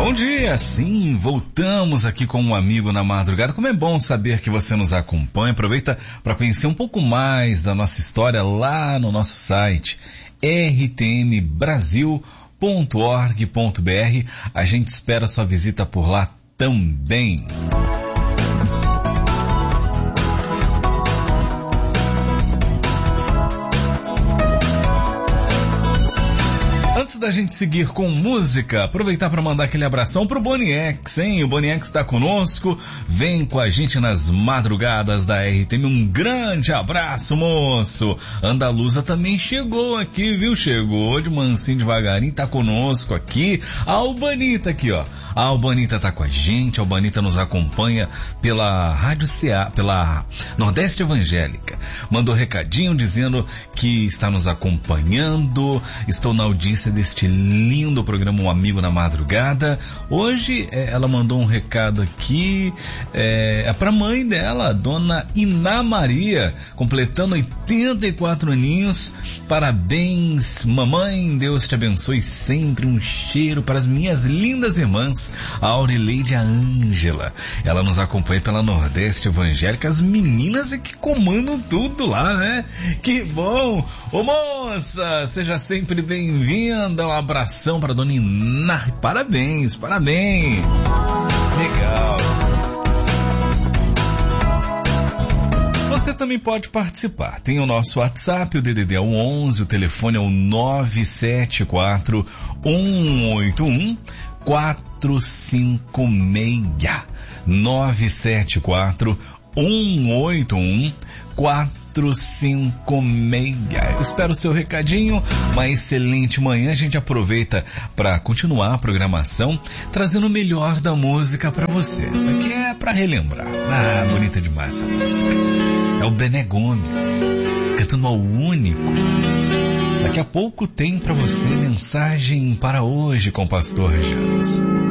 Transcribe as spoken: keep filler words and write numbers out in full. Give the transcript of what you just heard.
Bom dia, sim, voltamos aqui com um amigo na madrugada. Como é bom saber que você nos acompanha. Aproveita para conhecer um pouco mais da nossa história lá no nosso site r t m brasil ponto org ponto b r. A gente espera sua visita por lá também. Antes da gente seguir com música, aproveitar para mandar aquele abração pro Boniex, hein? O Boniex está conosco, vem com a gente nas madrugadas da R T M. Um grande abraço, moço! Andaluza também chegou aqui, viu? Chegou de mansinho devagarinho, tá conosco aqui. A Albanita aqui, ó. A Albanita tá com a gente, a Albanita nos acompanha pela Rádio C A, pela Nordeste Evangélica. Mandou recadinho dizendo que está nos acompanhando. Estou na audiência deste lindo programa Um Amigo na Madrugada. Hoje é, ela mandou um recado aqui é, é para a mãe dela, Dona Iná Maria, completando oitenta e quatro aninhos. Parabéns, mamãe, Deus te abençoe sempre. Um cheiro para as minhas lindas irmãs, a Aurileide e a Ângela. Ela nos acompanha pela Nordeste Evangélica. As meninas é que comandam tudo lá, né? Que bom! Ô moça, seja sempre bem-vinda. Um abração para Dona Iná. Parabéns, parabéns. Legal. Você também pode participar. Tem o nosso WhatsApp, o D D D é o onze, o telefone é o nove sete quatro, um oito um, quatro cinco seis. nove sete quatro, um oito um, quatro cinco seis. Eu espero o seu recadinho. Uma excelente manhã. A gente aproveita para continuar a programação, trazendo o melhor da música para você. Isso aqui é para relembrar. Ah, bonita demais essa música. É o Bené Gomes cantando ao Único. Daqui a pouco tem para você mensagem para hoje com o Pastor Janos.